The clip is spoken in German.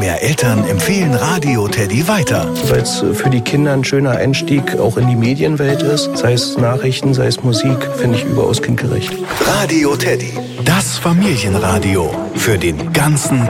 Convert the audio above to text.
mehr Eltern empfehlen Radio Teddy weiter. Weil es für die Kinder ein schöner Einstieg auch in die Medienwelt ist. Sei es Nachrichten, sei es Musik, finde ich überaus kindgerecht. Radio Teddy, das Familienradio für den ganzen